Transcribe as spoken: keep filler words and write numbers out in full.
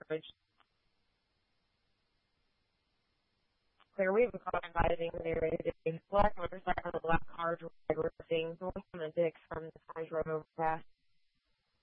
coverage. Clear, we have a car advising there today. Black motorcycle, black car driver, seeing someone from the Dix from the side road overpass.